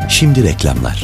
Şimdi reklamlar.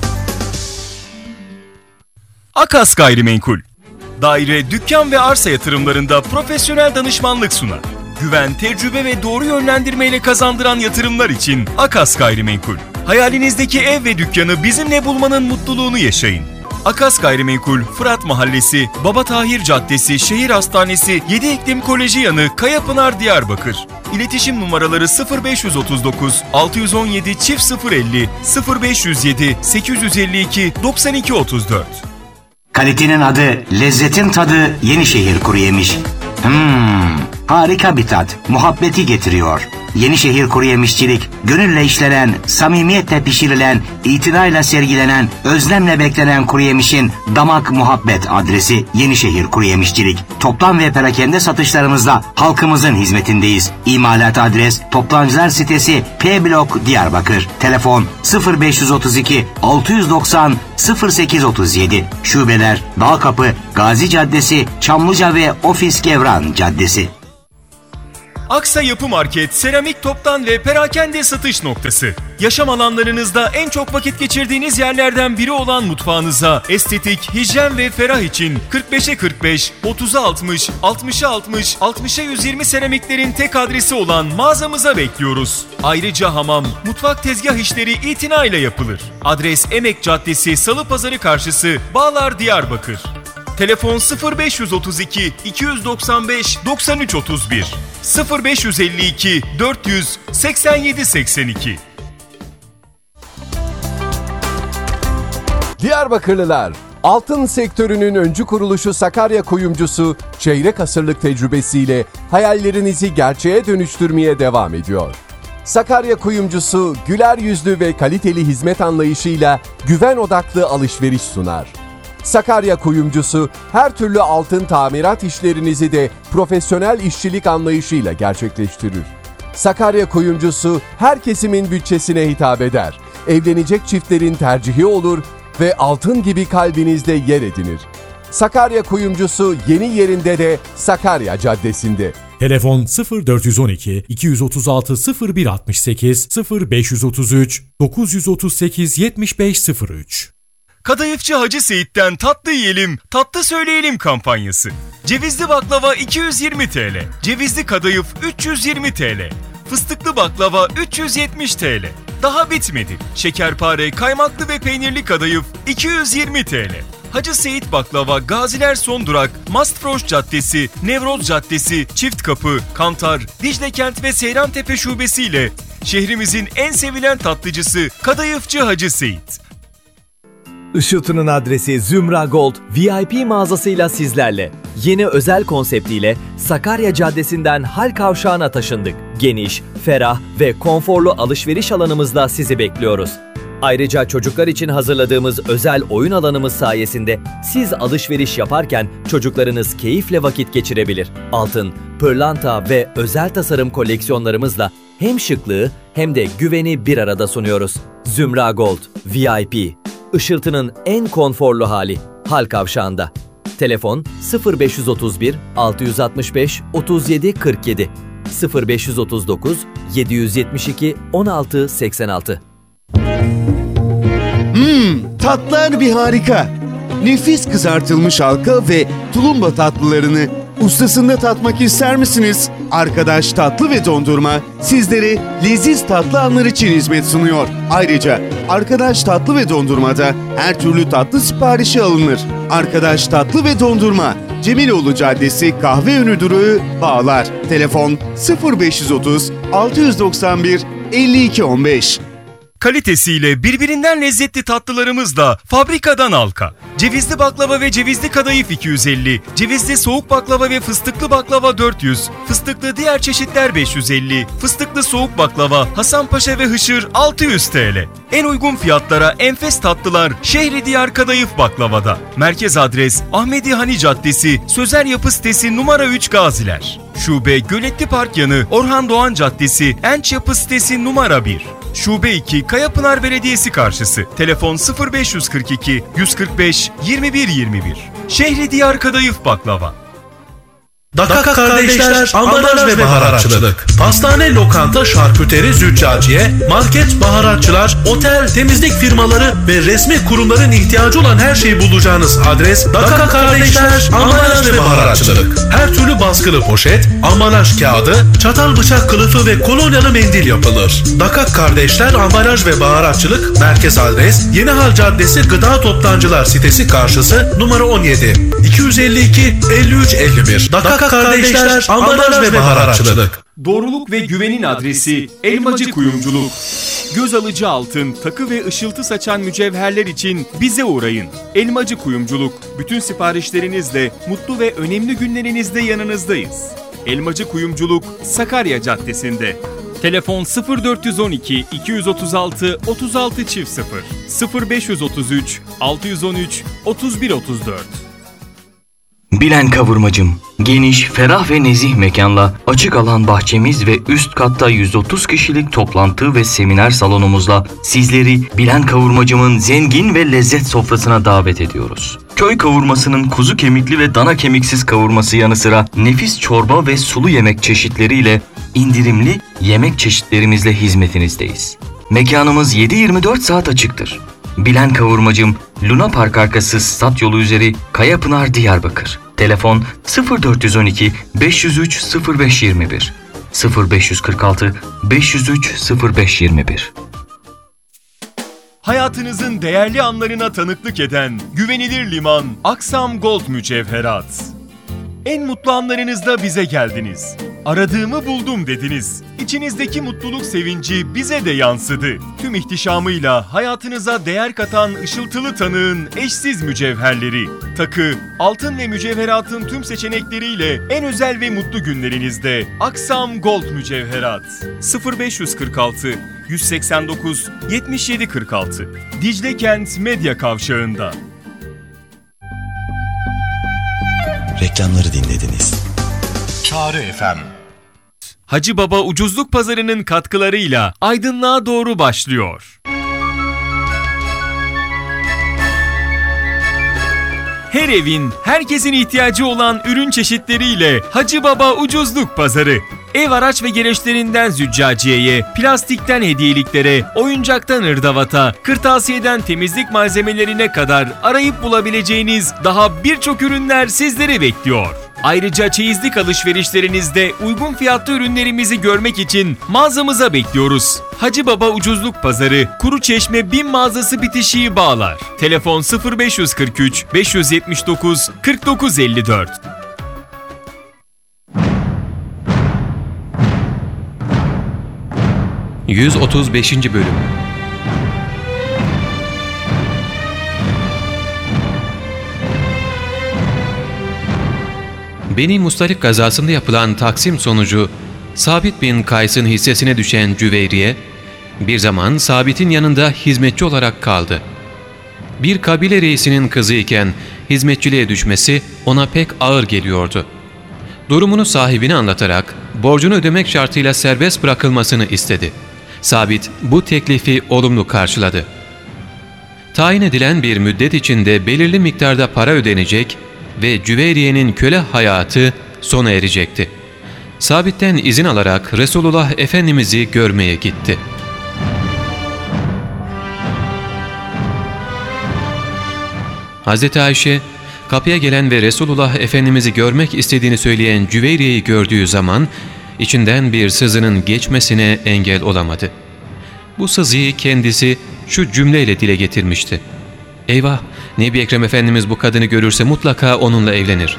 Akas Gayrimenkul. Daire, dükkan ve arsa yatırımlarında profesyonel danışmanlık sunar. Güven, tecrübe ve doğru yönlendirmeyle kazandıran yatırımlar için Akas Gayrimenkul. Hayalinizdeki ev ve dükkanı bizimle bulmanın mutluluğunu yaşayın. Akas Gayrimenkul, Fırat Mahallesi, Baba Tahir Caddesi, Şehir Hastanesi, 7 Eklim Koleji yanı, Kayapınar, Diyarbakır. İletişim numaraları 0539 617 050 0507 852 92 34. Kalitenin adı, lezzetin tadı Yenişehir Kuruyemiş. Harika bir tat, muhabbeti getiriyor. Yenişehir Kuruyemişçilik, gönülle işlenen, samimiyetle pişirilen, itinayla sergilenen, özlemle beklenen kuruyemişin damak muhabbet adresi Yenişehir Kuruyemişçilik. Toplam ve perakende satışlarımızla halkımızın hizmetindeyiz. İmalat adres Toptancılar Sitesi P Blok Diyarbakır. Telefon 0532 690 0837. Şubeler Dağkapı, Gazi Caddesi, Çamlıca ve Ofis Gevran Caddesi. Aksa Yapı Market, seramik toptan ve perakende satış noktası. Yaşam alanlarınızda en çok vakit geçirdiğiniz yerlerden biri olan mutfağınıza estetik, hijyen ve ferah için 45'e 45, 30'a 60, 60'a 60, 60'a 120 seramiklerin tek adresi olan mağazamıza bekliyoruz. Ayrıca hamam, mutfak tezgah işleri itinayla yapılır. Adres Emek Caddesi, Salıpazarı karşısı, Bağlar, Diyarbakır. Telefon 0532 295 93 31 0552 400 87 82. Diyarbakırlılar, altın sektörünün öncü kuruluşu Sakarya Kuyumcusu, çeyrek asırlık tecrübesiyle hayallerinizi gerçeğe dönüştürmeye devam ediyor. Sakarya Kuyumcusu, güler yüzlü ve kaliteli hizmet anlayışıyla güven odaklı alışveriş sunar. Sakarya Kuyumcusu, her türlü altın tamirat işlerinizi de profesyonel işçilik anlayışıyla gerçekleştirir. Sakarya Kuyumcusu, her kesimin bütçesine hitap eder. Evlenecek çiftlerin tercihi olur ve altın gibi kalbinizde yer edinir. Sakarya Kuyumcusu, yeni yerinde de Sakarya Caddesi'nde. Telefon 0412 236 0168 0533 938 7503. Kadayıfçı Hacı Seyit'ten tatlı yiyelim, tatlı söyleyelim kampanyası. Cevizli baklava 220 TL, cevizli kadayıf 320 TL, fıstıklı baklava 370 TL. Daha bitmedi. Şekerpare, kaymaklı ve peynirli kadayıf 220 TL. Hacı Seyit Baklava, Gaziler Son Durak, Mastfroş Caddesi, Nevroz Caddesi, Çiftkapı, Kantar, Diclekent ve Seyrantepe şubesiyle şehrimizin en sevilen tatlıcısı Kadayıfçı Hacı Seyit. Işıltı'nın adresi Zümra Gold VIP mağazasıyla sizlerle. Yeni özel konseptiyle Sakarya Caddesi'nden Hal Kavşağı'na taşındık. Geniş, ferah ve konforlu alışveriş alanımızla sizi bekliyoruz. Ayrıca çocuklar için hazırladığımız özel oyun alanımız sayesinde siz alışveriş yaparken çocuklarınız keyifle vakit geçirebilir. Altın, pırlanta ve özel tasarım koleksiyonlarımızla hem şıklığı hem de güveni bir arada sunuyoruz. Zümra Gold VIP. Işıltı'nın en konforlu hali Hal Kavşağı'nda. Telefon 0531 665 37 47 0539 772 16 86. Tatlar bir harika. Nefis kızartılmış halka ve tulumba tatlılarını ustasında tatmak ister misiniz? Arkadaş Tatlı ve Dondurma sizlere leziz tatlı anlar için hizmet sunuyor. Ayrıca Arkadaş Tatlı ve Dondurma'da her türlü tatlı siparişi alınır. Arkadaş Tatlı ve Dondurma, Cemiloğlu Caddesi Kahveönü Durağı, Bağlar. Telefon 0530 691 52 15. Kalitesiyle birbirinden lezzetli tatlılarımızla fabrikadan halka. Cevizli baklava ve cevizli kadayıf 250, cevizli soğuk baklava ve fıstıklı baklava 400, fıstıklı diğer çeşitler 550, fıstıklı soğuk baklava, Hasanpaşa ve Hışır 600 TL. En uygun fiyatlara enfes tatlılar Şehri Diyar Kadayıf Baklava'da. Merkez adres Ahmedi Hani Caddesi, Sözer Yapı Sitesi numara 3 Gaziler. Şube Göletli Park yanı Orhan Doğan Caddesi, Enç Yapı Sitesi numara 1. Şube 2 Kayapınar Belediyesi karşısı. Telefon 0542 145 21 21. Şehri Diyar Kadayıf Baklava. Dakak Kardeşler Ambalaj ve Baharatçılık. Pastane, lokanta, şarküteri, züccaciye, market, baharatçılar, otel, temizlik firmaları ve resmi kurumların ihtiyacı olan her şeyi bulacağınız adres Dakak Kardeşler Ambalaj ve Baharatçılık. Her türlü baskılı poşet, ambalaj kağıdı, çatal bıçak kılıfı ve kolonyalı mendil yapılır. Dakak Kardeşler Ambalaj ve Baharatçılık merkez adres Yenihal Caddesi Gıda Toptancılar sitesi karşısı numara 17 252 53 51. Dakak Kardeşler Ambalaj ve Baharatçılık. Doğruluk ve güvenin adresi Elmacı Kuyumculuk. Göz alıcı altın, takı ve ışıltı saçan mücevherler için bize uğrayın. Elmacı Kuyumculuk, bütün siparişlerinizle mutlu ve önemli günlerinizde yanınızdayız. Elmacı Kuyumculuk, Sakarya Caddesi'nde. Telefon 0412 236 36 00 0533 613 3134. Bilen Kavurmacım, geniş, ferah ve nezih mekanla açık alan bahçemiz ve üst katta 130 kişilik toplantı ve seminer salonumuzla sizleri Bilen Kavurmacım'ın zengin ve lezzet sofrasına davet ediyoruz. Köy kavurmasının kuzu kemikli ve dana kemiksiz kavurması yanı sıra nefis çorba ve sulu yemek çeşitleriyle indirimli yemek çeşitlerimizle hizmetinizdeyiz. Mekanımız 7/24 saat açıktır. Bilen Kavurmacım, Luna Park arkası Stat Yolu üzeri Kayapınar, Diyarbakır. Telefon 0412 503 0521 0546 503 0521. Hayatınızın değerli anlarına tanıklık eden güvenilir liman Aksam Gold Mücevherat. En mutlu anlarınızda bize geldiniz. Aradığımı buldum dediniz. İçinizdeki mutluluk sevinci bize de yansıdı. Tüm ihtişamıyla hayatınıza değer katan ışıltılı tanığın eşsiz mücevherleri. Takı, altın ve mücevheratın tüm seçenekleriyle en özel ve mutlu günlerinizde Aksam Gold Mücevherat. 0546 189 77 46 Dicle Kent Medya Kavşağı'nda. Reklamları dinlediniz. Çağrı FM. Hacı Baba Ucuzluk Pazarı'nın katkılarıyla aydınlığa doğru başlıyor. Her evin, herkesin ihtiyacı olan ürün çeşitleriyle Hacı Baba Ucuzluk Pazarı. Ev araç ve gereçlerinden züccaciyeye, plastikten hediyeliklere, oyuncaktan ırdavata, kırtasiyeden temizlik malzemelerine kadar arayıp bulabileceğiniz daha birçok ürünler sizleri bekliyor. Ayrıca çeyizlik alışverişlerinizde uygun fiyatlı ürünlerimizi görmek için mağazamıza bekliyoruz. Hacı Baba Ucuzluk Pazarı, Kuruçeşme BİM mağazası bitişiği Bağlar. Telefon 0543 579 4954. ...135. Bölüm. Beni Mustalik kazasında yapılan taksim sonucu Sabit bin Kays'ın hissesine düşen Cüveyriye, bir zaman Sabit'in yanında hizmetçi olarak kaldı. Bir kabile reisinin kızı iken hizmetçiliğe düşmesi ona pek ağır geliyordu. Durumunu sahibine anlatarak borcunu ödemek şartıyla serbest bırakılmasını istedi. Sabit bu teklifi olumlu karşıladı. Tayin edilen bir müddet içinde belirli miktarda para ödenecek ve Cüveyriye'nin köle hayatı sona erecekti. Sabit'ten izin alarak Resulullah Efendimiz'i görmeye gitti. Hz. Ayşe, kapıya gelen ve Resulullah Efendimiz'i görmek istediğini söyleyen Cüveyriye'yi gördüğü zaman içinden bir sızının geçmesine engel olamadı. Bu sızıyı kendisi şu cümleyle dile getirmişti: "Eyvah! Nebi Ekrem Efendimiz bu kadını görürse mutlaka onunla evlenir."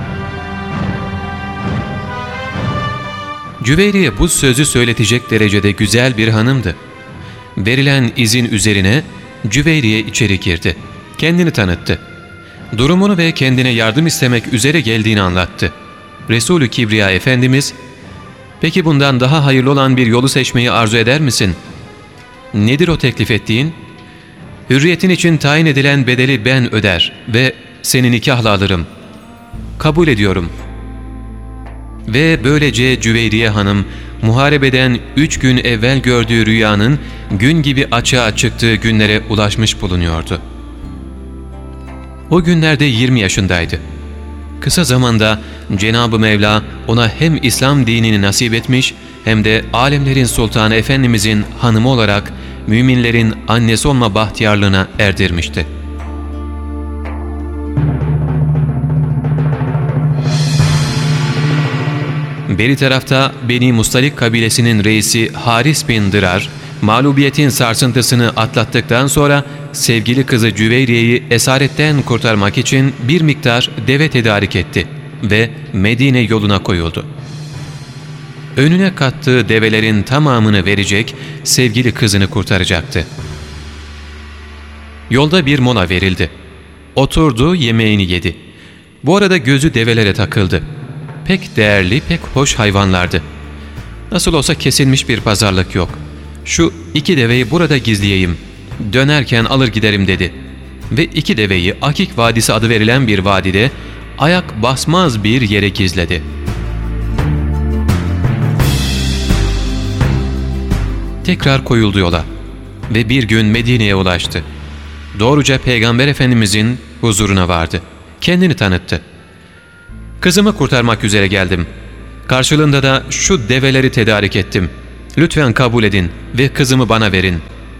Cüveyriye bu sözü söyletecek derecede güzel bir hanımdı. Verilen izin üzerine Cüveyriye içeri girdi. Kendini tanıttı. Durumunu ve kendine yardım istemek üzere geldiğini anlattı. Resulü Kibriya Efendimiz, "Peki bundan daha hayırlı olan bir yolu seçmeyi arzu eder misin? Nedir o teklif ettiğin?" "Hürriyetin için tayin edilen bedeli ben öder ve seni nikahla alırım." "Kabul ediyorum." Ve böylece Cüveyriye Hanım, muharebeden 3 gün evvel gördüğü rüyanın gün gibi açığa çıktığı günlere ulaşmış bulunuyordu. O günlerde 20 yaşındaydı. Kısa zamanda Cenab-ı Mevla ona hem İslam dinini nasip etmiş hem de alemlerin sultanı Efendimizin hanımı olarak müminlerin annesi olma bahtiyarlığına erdirmişti. Beri tarafta Beni Mustalik kabilesinin reisi Haris bin Dırar, mağlubiyetin sarsıntısını atlattıktan sonra sevgili kızı Cüveyriye'yi esaretten kurtarmak için bir miktar deve tedarik etti ve Medine yoluna koyuldu. Önüne kattığı develerin tamamını verecek, sevgili kızını kurtaracaktı. Yolda bir mola verildi. Oturdu, yemeğini yedi. Bu arada gözü develere takıldı. Pek değerli, pek hoş hayvanlardı. Nasıl olsa kesilmiş bir pazarlık yok. Şu 2 deveyi burada gizleyeyim, dönerken alır giderim dedi. Ve 2 deveyi Akik Vadisi adı verilen bir vadide ayak basmaz bir yere gizledi. Tekrar koyuldu yola ve bir gün Medine'ye ulaştı. Doğruca Peygamber Efendimizin huzuruna vardı. Kendini tanıttı. Kızımı kurtarmak üzere geldim. Karşılığında da şu develeri tedarik ettim. Lütfen kabul edin ve kızımı bana verin.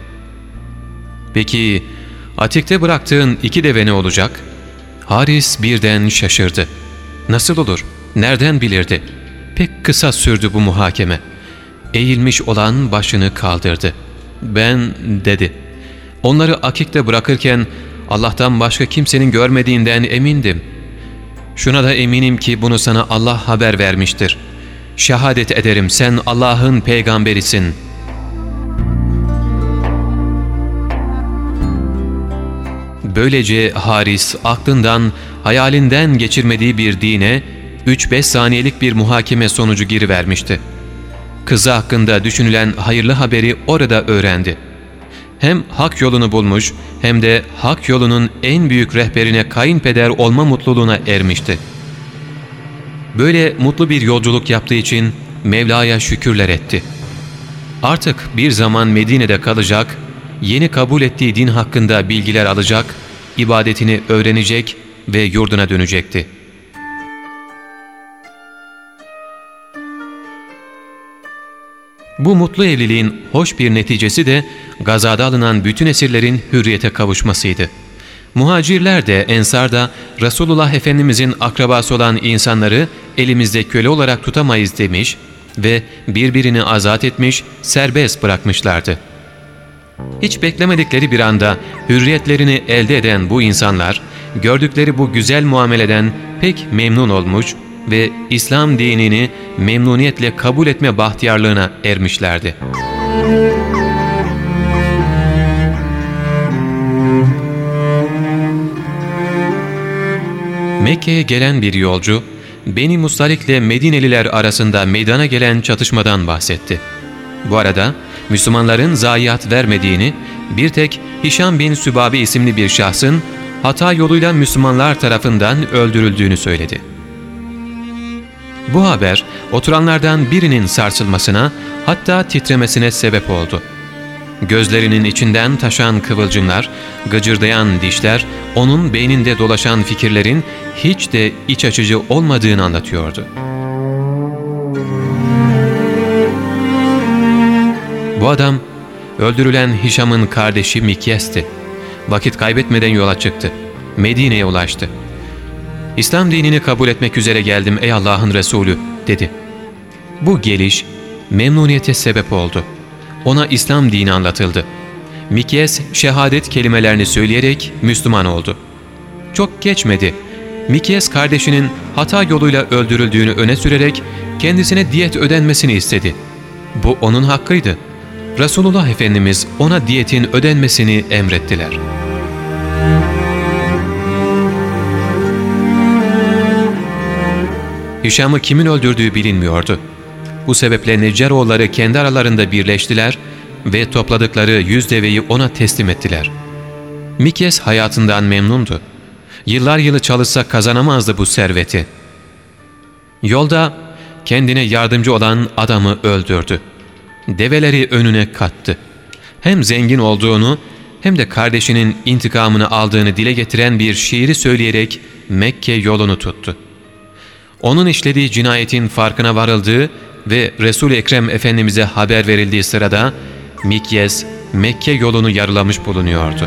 Peki Atik'te bıraktığın 2 deve ne olacak? Haris birden şaşırdı. Nasıl olur? Nereden bilirdi? Pek kısa sürdü bu muhakeme. Eğilmiş olan başını kaldırdı. Ben dedi. Onları Akik'te bırakırken Allah'tan başka kimsenin görmediğinden emindim. Şuna da eminim ki bunu sana Allah haber vermiştir. Şehadet ederim sen Allah'ın peygamberisin. Böylece Haris aklından, hayalinden geçirmediği bir dine 3-5 saniyelik bir muhakeme sonucu girivermişti. Kızı hakkında düşünülen hayırlı haberi orada öğrendi. Hem hak yolunu bulmuş hem de hak yolunun en büyük rehberine kayınpeder olma mutluluğuna ermişti. Böyle mutlu bir yolculuk yaptığı için Mevla'ya şükürler etti. Artık bir zaman Medine'de kalacak, yeni kabul ettiği din hakkında bilgiler alacak, ibadetini öğrenecek ve yurduna dönecekti. Bu mutlu evliliğin hoş bir neticesi de gazada alınan bütün esirlerin hürriyete kavuşmasıydı. Muhacirler de Ensar da Resulullah Efendimizin akrabası olan insanları elimizde köle olarak tutamayız demiş ve birbirini azat etmiş, serbest bırakmışlardı. Hiç beklemedikleri bir anda hürriyetlerini elde eden bu insanlar, gördükleri bu güzel muameleden pek memnun olmuş ve İslam dinini memnuniyetle kabul etme bahtiyarlığına ermişlerdi. Mekke'ye gelen bir yolcu, Beni Mustalik ile Medineliler arasında meydana gelen çatışmadan bahsetti. Bu arada Müslümanların zayiat vermediğini, bir tek Hişam bin Sübabi isimli bir şahsın hata yoluyla Müslümanlar tarafından öldürüldüğünü söyledi. Bu haber oturanlardan birinin sarsılmasına, hatta titremesine sebep oldu. Gözlerinin içinden taşan kıvılcımlar, gıcırdayan dişler, onun beyninde dolaşan fikirlerin hiç de iç açıcı olmadığını anlatıyordu. Bu adam, öldürülen Hişam'ın kardeşi Mikyes'ti. Vakit kaybetmeden yola çıktı. Medine'ye ulaştı. "İslam dinini kabul etmek üzere geldim ey Allah'ın Resulü," dedi. Bu geliş memnuniyete sebep oldu. Ona İslam dini anlatıldı. Mikyes şehadet kelimelerini söyleyerek Müslüman oldu. Çok geçmedi. Mikyes kardeşinin hata yoluyla öldürüldüğünü öne sürerek kendisine diyet ödenmesini istedi. Bu onun hakkıydı. Resulullah Efendimiz ona diyetin ödenmesini emrettiler. Hişam'ı kimin öldürdüğü bilinmiyordu. Bu sebeple Neccaroğulları kendi aralarında birleştiler ve topladıkları 100 deveyi ona teslim ettiler. Mikyes hayatından memnundu. Yıllar yılı çalışsa kazanamazdı bu serveti. Yolda kendine yardımcı olan adamı öldürdü. Develeri önüne kattı. Hem zengin olduğunu hem de kardeşinin intikamını aldığını dile getiren bir şiiri söyleyerek Mekke yolunu tuttu. onun işlediği cinayetin farkına varıldığı ve Resul-i Ekrem Efendimiz'e haber verildiği sırada Mikyes, Mekke yolunu yarılamış bulunuyordu.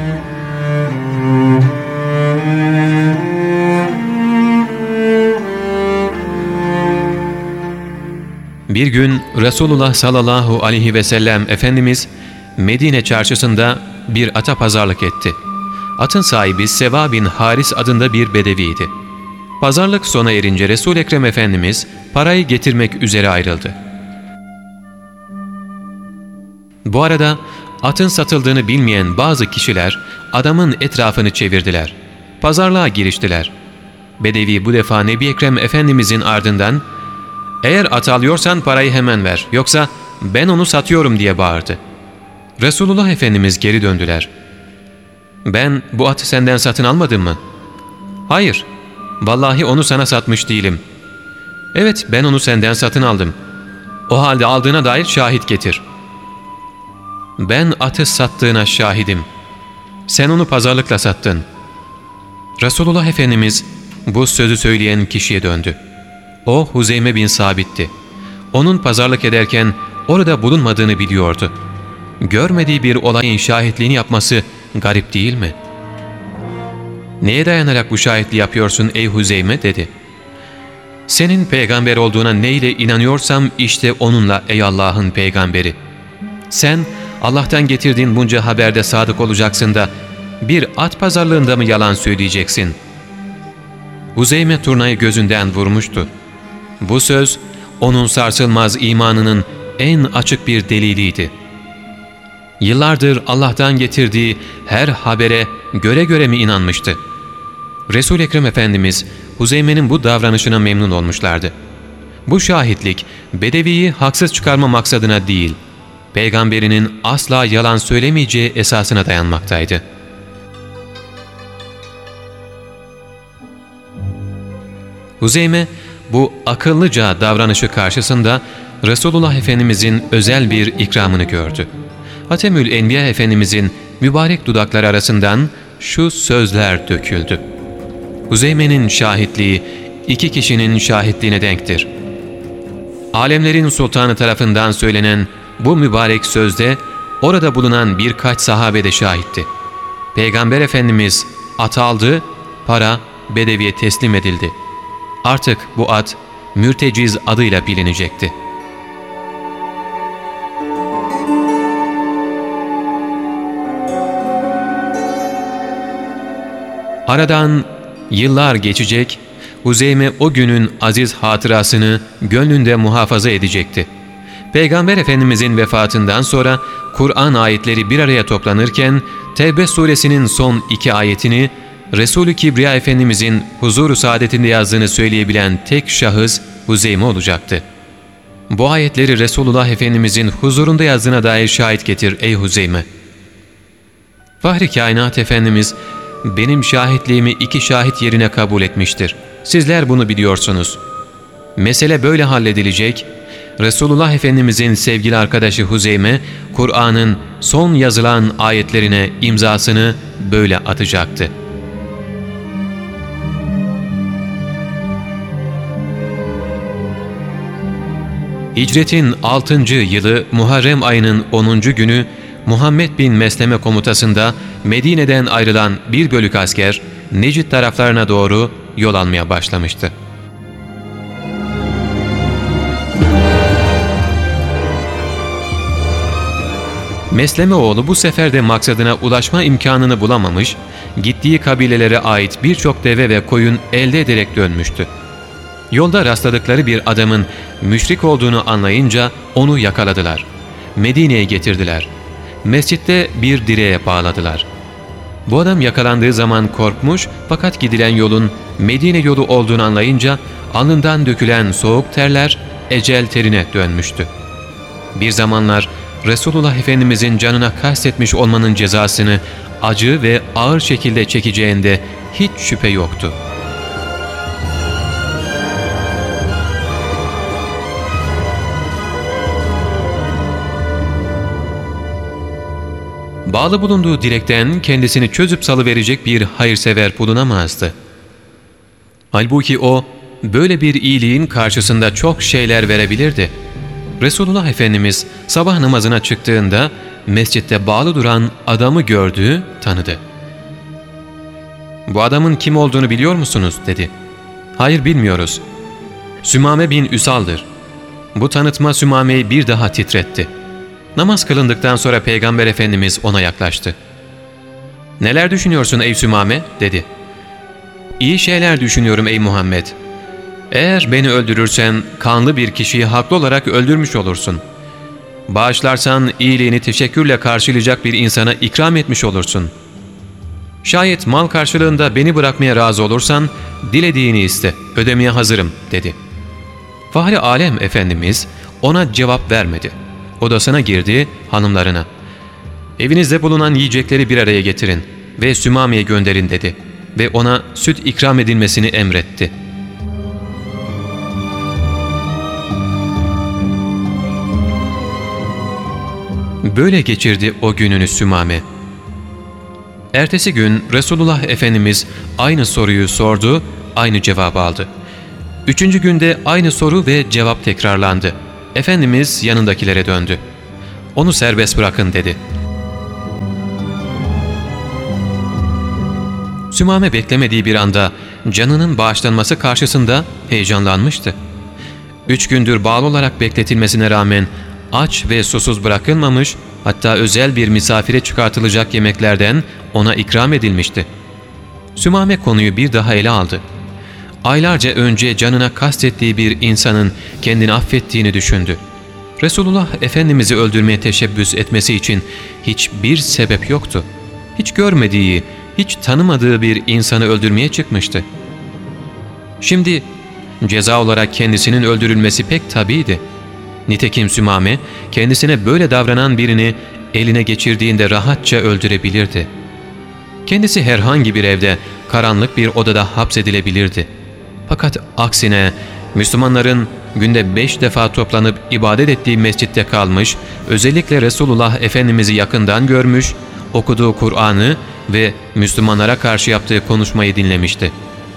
Bir gün Resulullah sallallahu aleyhi ve sellem Efendimiz Medine çarşısında bir ata pazarlık etti. Atın sahibi Seva bin Haris adında bir bedeviydi. Pazarlık sona erince Resul-i Ekrem Efendimiz parayı getirmek üzere ayrıldı. Bu arada atın satıldığını bilmeyen bazı kişiler adamın etrafını çevirdiler. Pazarlığa giriştiler. Bedevi bu defa Nebi Ekrem Efendimizin ardından "Eğer at alıyorsan parayı hemen ver, yoksa ben onu satıyorum" diye bağırdı. Resulullah Efendimiz geri döndüler. "Ben bu atı senden satın almadım mı?" "Hayır, vallahi onu sana satmış değilim." "Evet, ben onu senden satın aldım. O halde aldığına dair şahit getir." "Ben atı sattığına şahidim. Sen onu pazarlıkla sattın." Resulullah Efendimiz bu sözü söyleyen kişiye döndü. O Huzeyme bin Sabit'ti. Onun pazarlık ederken orada bulunmadığını biliyordu. Görmediği bir olayın şahitliğini yapması garip değil mi? "Neye dayanarak bu şahitliği yapıyorsun ey Huzeyme?" dedi. "Senin peygamber olduğuna neyle inanıyorsam işte onunla ey Allah'ın peygamberi. Sen Allah'tan getirdiğin bunca haberde sadık olacaksın da bir at pazarlığında mı yalan söyleyeceksin?" Huzeyme turnayı gözünden vurmuştu. Bu söz onun sarsılmaz imanının en açık bir deliliydi. Yıllardır Allah'tan getirdiği her habere göre göre mi inanmıştı? Resul-i Ekrem Efendimiz Huzeyme'nin bu davranışına memnun olmuşlardı. Bu şahitlik Bedevi'yi haksız çıkarma maksadına değil, peygamberinin asla yalan söylemeyeceği esasına dayanmaktaydı. Huzeyme bu akıllıca davranışı karşısında Resulullah Efendimizin özel bir ikramını gördü. Hatemül Enbiya Efendimizin mübarek dudakları arasından şu sözler döküldü. Huzeyme'nin şahitliği iki kişinin şahitliğine denktir. Alemlerin sultanı tarafından söylenen bu mübarek sözde orada bulunan birkaç sahabe de şahitti. Peygamber Efendimiz at aldı, para Bedevi'ye teslim edildi. Artık bu at Mürteciz adıyla bilinecekti. Aradan yıllar geçecek, Huzeyme o günün aziz hatırasını gönlünde muhafaza edecekti. Peygamber Efendimizin vefatından sonra Kur'an ayetleri bir araya toplanırken Tevbe suresinin son 2 ayetini Resul-i Kibriya Efendimizin huzur-u saadetinde yazdığını söyleyebilen tek şahıs Huzeyme olacaktı. Bu ayetleri Resulullah Efendimizin huzurunda yazdığına dair şahit getir ey Huzeyme. Fahri Kainat Efendimiz benim şahitliğimi 2 şahit yerine kabul etmiştir. Sizler bunu biliyorsunuz. Mesele böyle halledilecek. Resulullah Efendimizin sevgili arkadaşı Huzeyme, Kur'an'ın son yazılan ayetlerine imzasını böyle atacaktı. Hicretin 6. yılı Muharrem ayının 10. günü Muhammed bin Mesleme komutasında Medine'den ayrılan bir bölük asker Necid taraflarına doğru yol almaya başlamıştı. Mesleme oğlu bu sefer de maksadına ulaşma imkanını bulamamış, gittiği kabilelere ait birçok deve ve koyun elde ederek dönmüştü. Yolda rastladıkları bir adamın müşrik olduğunu anlayınca onu yakaladılar. Medine'ye getirdiler. Mescitte bir direğe bağladılar. Bu adam yakalandığı zaman korkmuş fakat gidilen yolun Medine yolu olduğunu anlayınca alnından dökülen soğuk terler ecel terine dönmüştü. Bir zamanlar Resulullah Efendimizin canına kastetmiş olmanın cezasını acı ve ağır şekilde çekeceğinde hiç şüphe yoktu. Bağlı bulunduğu direkten kendisini çözüp salıverecek bir hayırsever bulunamazdı. Halbuki o böyle bir iyiliğin karşısında çok şeyler verebilirdi. Resulullah Efendimiz sabah namazına çıktığında mescitte bağlı duran adamı gördü, tanıdı. "Bu adamın kim olduğunu biliyor musunuz?" dedi. "Hayır, bilmiyoruz." "Sümame bin Üsal'dır." Bu tanıtma Sümame'yi bir daha titretti. Namaz kılındıktan sonra Peygamber Efendimiz ona yaklaştı. "Neler düşünüyorsun ey Sümame?" dedi. "İyi şeyler düşünüyorum ey Muhammed. Eğer beni öldürürsen kanlı bir kişiyi haklı olarak öldürmüş olursun. Bağışlarsan iyiliğini teşekkürle karşılayacak bir insana ikram etmiş olursun. Şayet mal karşılığında beni bırakmaya razı olursan dilediğini iste, ödemeye hazırım," dedi. Fahri Alem Efendimiz ona cevap vermedi. Odasına girdi, hanımlarına "Evinizde bulunan yiyecekleri bir araya getirin ve Sümame'ye gönderin," dedi ve ona süt ikram edilmesini emretti. Böyle geçirdi o gününü Sümame. Ertesi gün Resulullah Efendimiz aynı soruyu sordu, aynı cevabı aldı. Üçüncü günde aynı soru ve cevap tekrarlandı. Efendimiz yanındakilere döndü. "Onu serbest bırakın," dedi. Sümame beklemediği bir anda canının bağışlanması karşısında heyecanlanmıştı. 3 gündür bağlı olarak bekletilmesine rağmen aç ve susuz bırakılmamış, hatta özel bir misafire çıkartılacak yemeklerden ona ikram edilmişti. Sümame konuyu bir daha ele aldı. Aylarca önce canına kastettiği bir insanın kendini affettiğini düşündü. Resulullah Efendimiz'i öldürmeye teşebbüs etmesi için hiçbir sebep yoktu. Hiç görmediği, hiç tanımadığı bir insanı öldürmeye çıkmıştı. Şimdi ceza olarak kendisinin öldürülmesi pek tabiiydi. Nitekim Sümame kendisine böyle davranan birini eline geçirdiğinde rahatça öldürebilirdi. Kendisi herhangi bir evde, karanlık bir odada hapsedilebilirdi. Fakat aksine Müslümanların günde 5 defa toplanıp ibadet ettiği mescitte kalmış, özellikle Resulullah Efendimiz'i yakından görmüş, okuduğu Kur'an'ı ve Müslümanlara karşı yaptığı konuşmayı dinlemişti.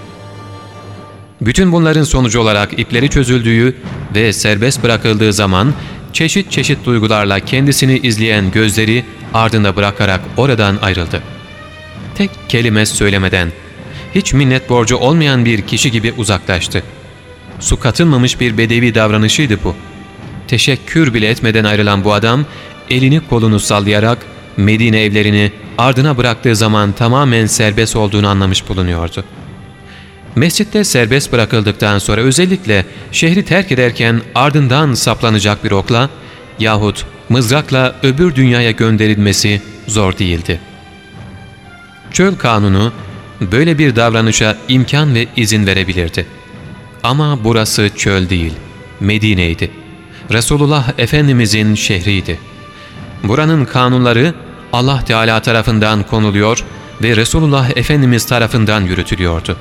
Bütün bunların sonucu olarak ipleri çözüldüğü ve serbest bırakıldığı zaman çeşit çeşit duygularla kendisini izleyen gözleri ardında bırakarak oradan ayrıldı. Tek kelime söylemeden, hiç minnet borcu olmayan bir kişi gibi uzaklaştı. Su katılmamış bir bedevi davranışıydı bu. Teşekkür bile etmeden ayrılan bu adam, elini kolunu sallayarak Medine evlerini ardına bıraktığı zaman tamamen serbest olduğunu anlamış bulunuyordu. Mescitte serbest bırakıldıktan sonra özellikle şehri terk ederken ardından saplanacak bir okla yahut mızrakla öbür dünyaya gönderilmesi zor değildi. Çöl kanunu böyle bir davranışa imkan ve izin verebilirdi. Ama burası çöl değil, Medine'ydi. Resulullah Efendimizin şehriydi. Buranın kanunları Allah Teala tarafından konuluyor ve Resulullah Efendimiz tarafından yürütülüyordu.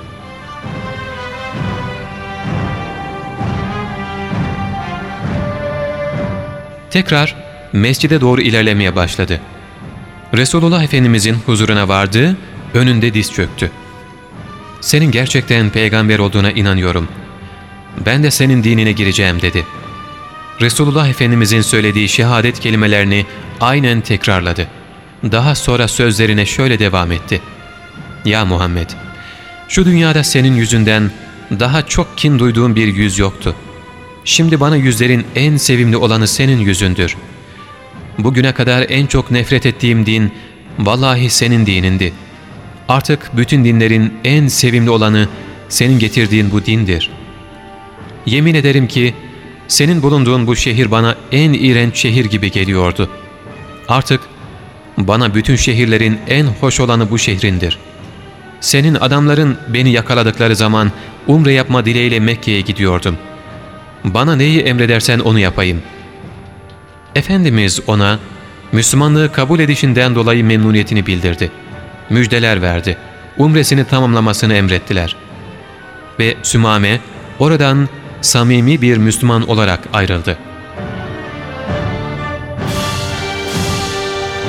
Tekrar mescide doğru ilerlemeye başladı. Resulullah Efendimizin huzuruna vardı, önünde diz çöktü. "Senin gerçekten peygamber olduğuna inanıyorum. Ben de senin dinine gireceğim," dedi. Resulullah Efendimizin söylediği şehadet kelimelerini aynen tekrarladı. Daha sonra sözlerine şöyle devam etti. "Ya Muhammed, şu dünyada senin yüzünden daha çok kin duyduğum bir yüz yoktu. Şimdi bana yüzlerin en sevimli olanı senin yüzündür. Bugüne kadar en çok nefret ettiğim din vallahi senin dinindi. Artık bütün dinlerin en sevimli olanı senin getirdiğin bu dindir. Yemin ederim ki senin bulunduğun bu şehir bana en iğrenç şehir gibi geliyordu. Artık bana bütün şehirlerin en hoş olanı bu şehrindir. Senin adamların beni yakaladıkları zaman umre yapma dileğiyle Mekke'ye gidiyordum. Bana neyi emredersen onu yapayım." Efendimiz ona Müslümanlığı kabul edişinden dolayı memnuniyetini bildirdi. Müjdeler verdi. Umresini tamamlamasını emrettiler. Ve Sümame oradan samimi bir Müslüman olarak ayrıldı.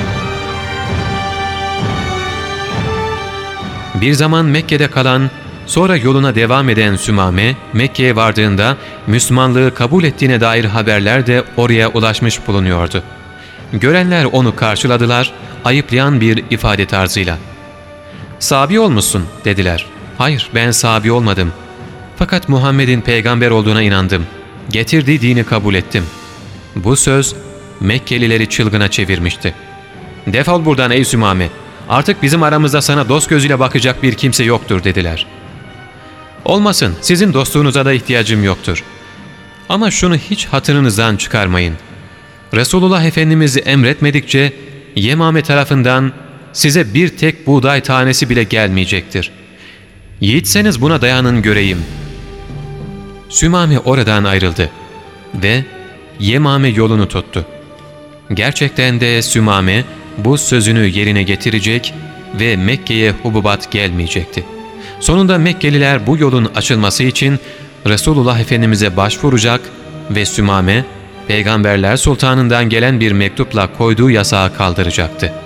Bir zaman Mekke'de kalan Sonra yoluna devam eden Sümame, Mekke'ye vardığında Müslümanlığı kabul ettiğine dair haberler de oraya ulaşmış bulunuyordu. Görenler onu karşıladılar, ayıplayan bir ifade tarzıyla. "Sabi olmuşsun," dediler. "Hayır, ben sabi olmadım. Fakat Muhammed'in peygamber olduğuna inandım. Getirdiği dini kabul ettim." Bu söz Mekkelileri çılgına çevirmişti. "Defol buradan ey Sümame. Artık bizim aramızda sana dost gözüyle bakacak bir kimse yoktur," dediler. "Olmasın, sizin dostluğunuza da ihtiyacım yoktur. Ama şunu hiç hatırınızdan çıkarmayın. Resulullah Efendimiz'i emretmedikçe Yemame tarafından size bir tek buğday tanesi bile gelmeyecektir. Yiğitseniz buna dayanın göreyim." Sümame oradan ayrıldı ve Yemame yolunu tuttu. Gerçekten de Sümame bu sözünü yerine getirecek ve Mekke'ye hububat gelmeyecekti. Sonunda Mekkeliler bu yolun açılması için Resulullah Efendimiz'e başvuracak ve Sümame, Peygamberler Sultanı'ndan gelen bir mektupla koyduğu yasağı kaldıracaktı.